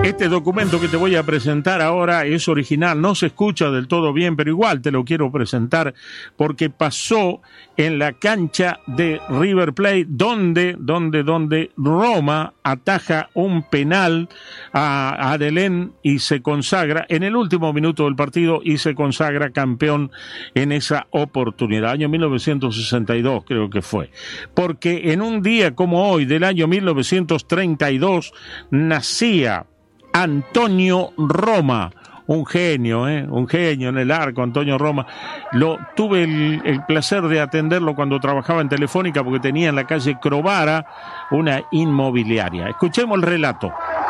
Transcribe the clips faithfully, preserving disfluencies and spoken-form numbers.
Este documento que te voy a presentar ahora es original, no se escucha del todo bien, pero igual te lo quiero presentar porque pasó en la cancha de River Plate, donde, donde, donde Roma ataja un penal a Adelén y se consagra en el último minuto del partido y se consagra campeón en esa oportunidad, año mil novecientos sesenta y dos creo que fue, porque en un día como hoy del año mil novecientos treinta y dos nacía Antonio Roma, un genio, ¿eh? un genio en el arco, Antonio Roma. Lo tuve el, el placer de atenderlo cuando trabajaba en Telefónica porque tenía en la calle Crovara una inmobiliaria. Escuchemos el relato.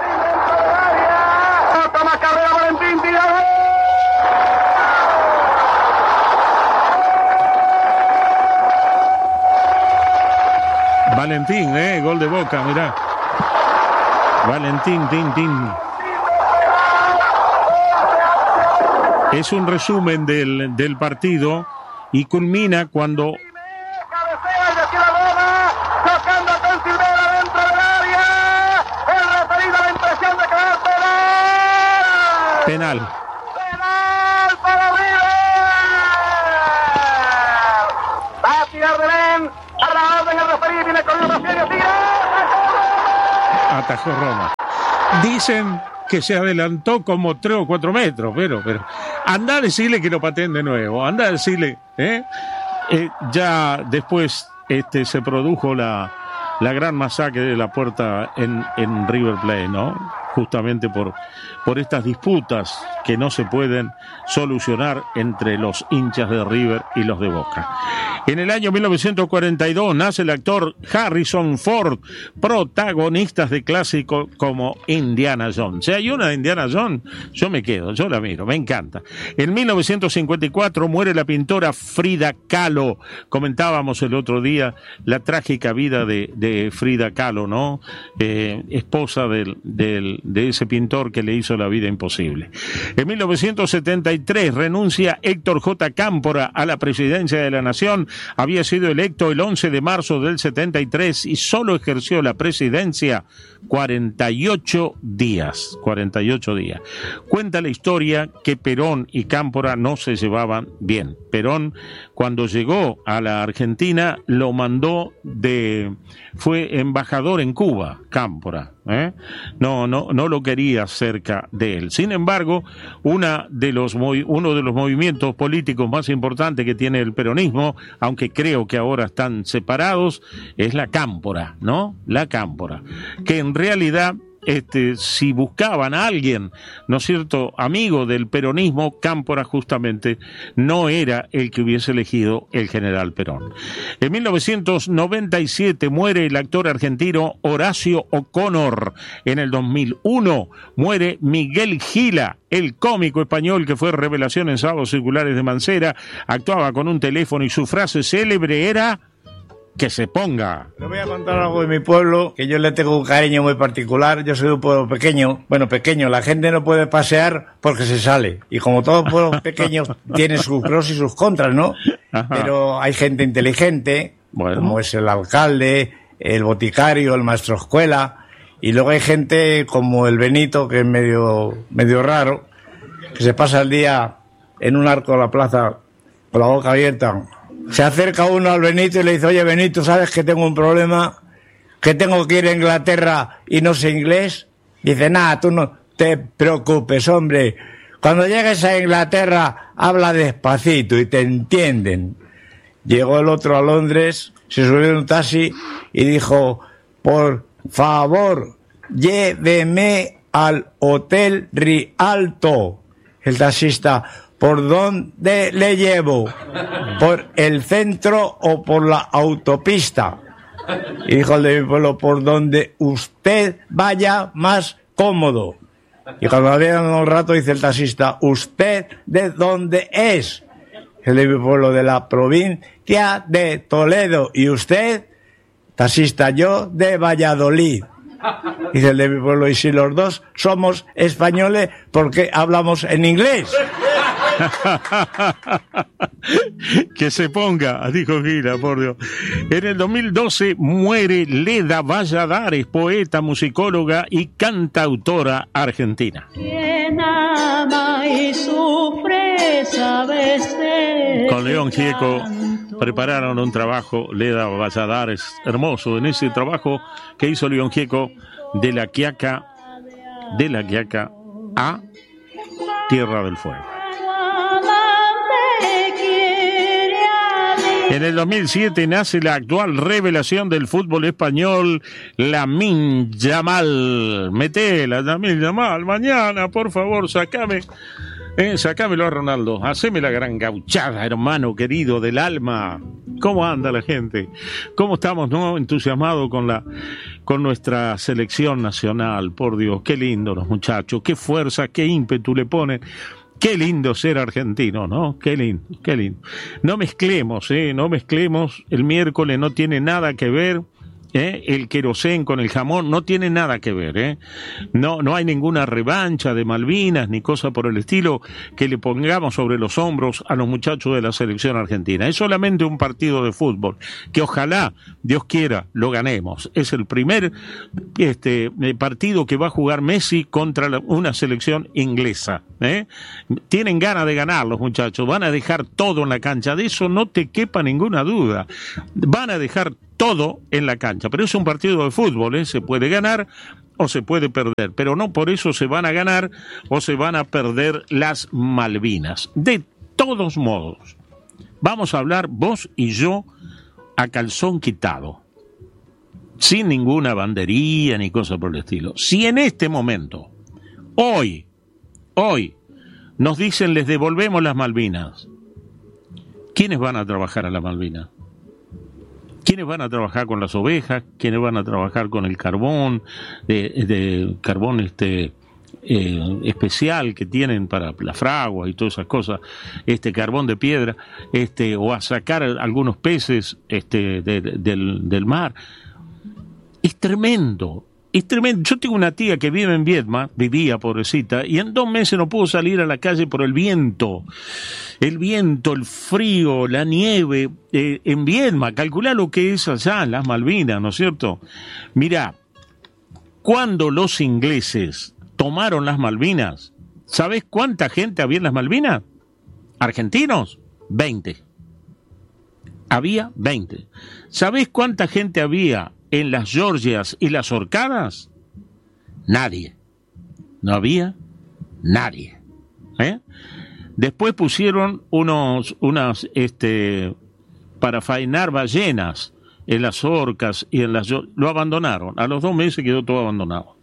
Valentín, eh, gol de Boca, mirá. Valentín, tin, tin. Es un resumen del, del partido y culmina cuando penal. Penal para River. Va a tirar Belén. A la orden el referí viene con el brasileño. Atajó Roma. Dicen que se adelantó como tres o cuatro metros, pero, pero anda a decirle que lo pateen de nuevo, anda a decirle, ¿eh? Eh, ya después este, se produjo la, la gran masacre de la puerta en, en River Plate, ¿no? Justamente por, por estas disputas que no se pueden solucionar entre los hinchas de River y los de Boca. En el año mil novecientos cuarenta y dos nace el actor Harrison Ford, protagonistas de clásicos como Indiana Jones. Si hay una de Indiana Jones, yo me quedo, yo la miro, me encanta. En mil novecientos cincuenta y cuatro muere la pintora Frida Kahlo. Comentábamos el otro día la trágica vida de, de Frida Kahlo, ¿no? Eh, esposa del, del, de ese pintor que le hizo la vida imposible. En mil novecientos setenta y tres renuncia Héctor J. Cámpora a la presidencia de la Nación. Había sido electo el once de marzo del setenta y tres y solo ejerció la presidencia cuarenta y ocho días. cuarenta y ocho días. Cuenta la historia que Perón y Cámpora no se llevaban bien. Perón, cuando llegó a la Argentina, lo mandó de... fue embajador en Cuba, Cámpora. ¿eh? No, no, no lo quería cerca de él. Sin embargo, una de los movi- uno de los movimientos políticos más importantes que tiene el peronismo, aunque creo que ahora están separados, es la Cámpora, ¿no? La Cámpora, que en realidad... Este, si buscaban a alguien, ¿no es cierto?, amigo del peronismo, Cámpora justamente no era el que hubiese elegido el general Perón. En mil novecientos noventa y siete muere el actor argentino Horacio O'Connor. En el dos mil uno muere Miguel Gila, el cómico español que fue revelación en Sábados Circulares de Mancera. Actuaba con un teléfono y su frase célebre era... que se ponga. Le voy a contar algo de mi pueblo, que yo le tengo un cariño muy particular. Yo soy de un pueblo pequeño. Bueno, pequeño, la gente no puede pasear porque se sale. Y como todo pueblo pequeño tiene sus pros y sus contras, ¿no? Ajá. Pero hay gente inteligente, bueno, como es el alcalde, el boticario, el maestro escuela. Y luego hay gente como el Benito, que es medio, medio raro, que se pasa el día en un arco de la plaza con la boca abierta. Se acerca uno al Benito y le dice: oye, Benito, ¿sabes que tengo un problema? Que tengo que ir a Inglaterra y no sé inglés. Dice: nada, tú no te preocupes, hombre. Cuando llegues a Inglaterra, habla despacito y te entienden. Llegó el otro a Londres, se subió en un taxi y dijo: por favor, lléveme al Hotel Rialto. El taxista: ¿por dónde le llevo? ¿Por el centro o por la autopista? Y dijo el de mi pueblo: por donde usted vaya más cómodo. Y cuando había dado un rato, dice el taxista: ¿usted de dónde es? El de mi pueblo: de la provincia de Toledo. ¿Y usted? Taxista: yo de Valladolid. Dice el de mi pueblo: y si los dos somos españoles, ¿por qué hablamos en inglés? Que se ponga, dijo Gila, por Dios. En el dos mil doce muere Leda Valladares, poeta, musicóloga y cantautora argentina. Quien ama y sufre, sabe ser. Con León Gieco prepararon un trabajo, Leda Valladares, hermoso, en ese trabajo que hizo León Gieco, de la Quiaca, de la Quiaca a Tierra del Fuego. En el dos mil siete nace la actual revelación del fútbol español, Lamine Yamal. Metela, Lamine Yamal, mañana, por favor, sacame, eh, sacámelo a Ronaldo, haceme la gran gauchada, hermano querido del alma. ¿Cómo anda la gente? ¿Cómo estamos, no? Entusiasmados con la, con nuestra selección nacional, por Dios, qué lindo los muchachos, qué fuerza, qué ímpetu le ponen. Qué lindo ser argentino, ¿no? Qué lindo, qué lindo. No mezclemos, ¿eh? No mezclemos. El miércoles no tiene nada que ver, ¿eh? El querosén con el jamón no tiene nada que ver, ¿eh? No, no hay ninguna revancha de Malvinas ni cosa por el estilo que le pongamos sobre los hombros a los muchachos de la selección argentina. Es solamente un partido de fútbol que ojalá, Dios quiera, lo ganemos. Es el primer este, partido que va a jugar Messi contra la, una selección inglesa, ¿eh? Tienen ganas de ganar los muchachos, van a dejar todo en la cancha, de eso no te quepa ninguna duda. Van a dejar todo en la cancha, pero es un partido de fútbol, ¿eh? Se puede ganar o se puede perder, pero no por eso se van a ganar o se van a perder las Malvinas. De todos modos, vamos a hablar vos y yo a calzón quitado, sin ninguna bandería ni cosa por el estilo. Si en este momento, hoy, hoy, nos dicen les devolvemos las Malvinas, ¿quiénes van a trabajar a las Malvinas? ¿Quiénes van a trabajar con las ovejas? ¿Quiénes van a trabajar con el carbón, de, de carbón este eh, especial que tienen para la fragua y todas esas cosas, este carbón de piedra, este o a sacar algunos peces este de, de, del, del mar? Es tremendo. Es tremendo. Yo tengo una tía que vive en Viedma, vivía, pobrecita, y en dos meses no pudo salir a la calle por el viento. El viento, el frío, la nieve, eh, en Viedma. Calculá lo que es allá en las Malvinas, ¿no es cierto? Mirá, cuando los ingleses tomaron las Malvinas, ¿sabés cuánta gente había en las Malvinas? ¿Argentinos? veinte. Había veinte. ¿Sabés cuánta gente había en las Georgias y las Orcadas? Nadie. No había nadie. ¿Eh? Después pusieron unos, unas, este, para faenar ballenas en las Orcas y en las... Lo abandonaron. A los dos meses quedó todo abandonado.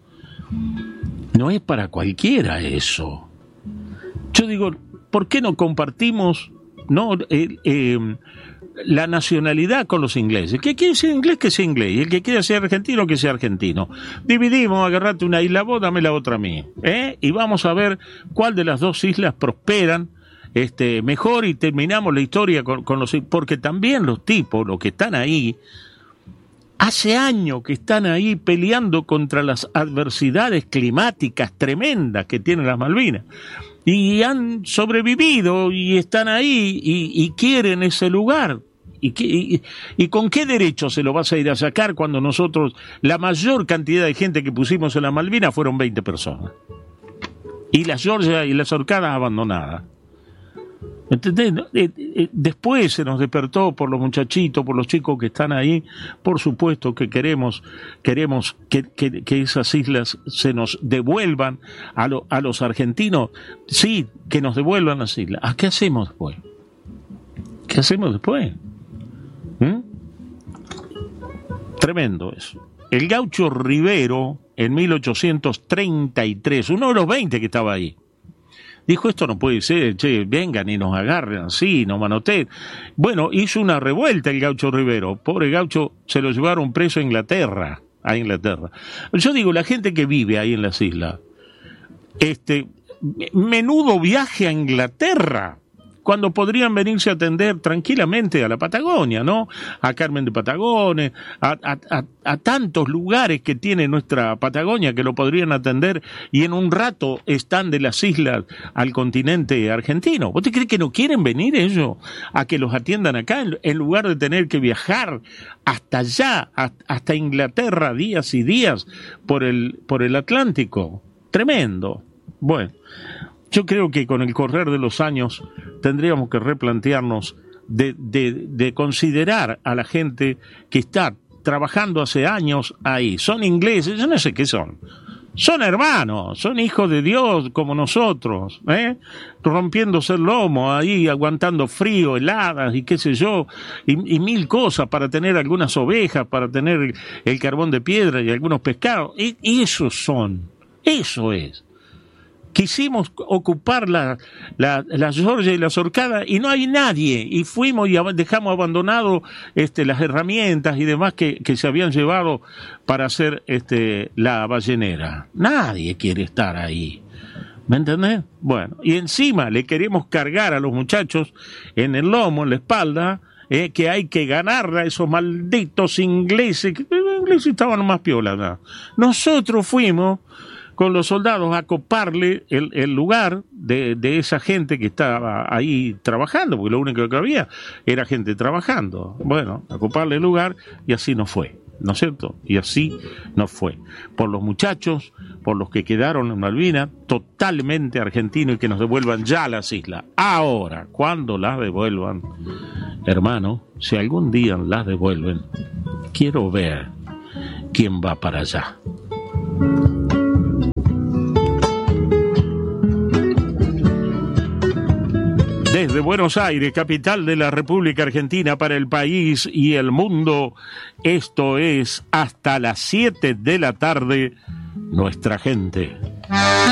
No es para cualquiera eso. Yo digo, ¿por qué no compartimos, no, eh, eh, la nacionalidad con los ingleses? El que quiere ser inglés, que sea inglés, y el que quiere ser argentino, que sea argentino. Dividimos, agarrate una isla vos, dame la otra a mí, ¿eh? Y vamos a ver cuál de las dos islas prosperan este, mejor, y terminamos la historia con, con los... Porque también los tipos, los que están ahí, hace años que están ahí peleando contra las adversidades climáticas tremendas que tienen las Malvinas. Y han sobrevivido y están ahí y, y quieren ese lugar. ¿Y, qué, y, ¿Y con qué derecho se lo vas a ir a sacar cuando nosotros, la mayor cantidad de gente que pusimos en la Malvinas fueron veinte personas? Y las Georgias y las Orcadas abandonadas. ¿Entendés? Después se nos despertó por los muchachitos, por los chicos que están ahí. Por supuesto que queremos queremos que, que, que esas islas se nos devuelvan a, lo, a los argentinos. Sí, que nos devuelvan las islas. ¿A qué hacemos después? ¿Qué hacemos después? ¿Mm? Tremendo eso. El gaucho Rivero, en mil ochocientos treinta y tres, uno de los veinte que estaba ahí, dijo, esto no puede ser, che, vengan y nos agarren así, nos manoteen. Bueno, hizo una revuelta el gaucho Rivero. Pobre gaucho, se lo llevaron preso a Inglaterra, a Inglaterra. Yo digo, la gente que vive ahí en las islas, este, menudo viaje a Inglaterra. cuando podrían venirse a atender tranquilamente a la Patagonia, ¿no? A Carmen de Patagones, a, a, a, a tantos lugares que tiene nuestra Patagonia que lo podrían atender y en un rato están de las islas al continente argentino. ¿Vos te crees que no quieren venir ellos a que los atiendan acá en, en lugar de tener que viajar hasta allá, hasta Inglaterra, días y días por el, por el Atlántico? Tremendo. Bueno, yo creo que con el correr de los años tendríamos que replantearnos de, de, de considerar a la gente que está trabajando hace años ahí. Son ingleses, yo no sé qué son. Son hermanos, son hijos de Dios como nosotros, ¿eh? Rompiéndose el lomo ahí, aguantando frío, heladas y qué sé yo, y, y mil cosas para tener algunas ovejas, para tener el, el carbón de piedra y algunos pescados. Y, y esos son, eso es. Quisimos ocupar la, la, la Georgia y la Sorcada y no hay nadie, y fuimos y dejamos abandonado este, las herramientas y demás que, que se habían llevado para hacer este, la ballenera. Nadie quiere estar ahí, ¿me entendés? Bueno, y encima le queremos cargar a los muchachos en el lomo, en la espalda, eh, que hay que ganar a esos malditos ingleses, que los ingleses estaban más piola, ¿no? Nosotros fuimos con los soldados a coparle el, el lugar de, de esa gente que estaba ahí trabajando, porque lo único que había era gente trabajando. Bueno, a coparle el lugar y así no fue, ¿no es cierto? Y así no fue. Por los muchachos, por los que quedaron en Malvinas, totalmente argentinos, y que nos devuelvan ya las islas. Ahora, cuando las devuelvan, hermano, si algún día las devuelven, quiero ver quién va para allá. Desde Buenos Aires, capital de la República Argentina, para el país y el mundo, esto es hasta las siete de la tarde, Nuestra Gente.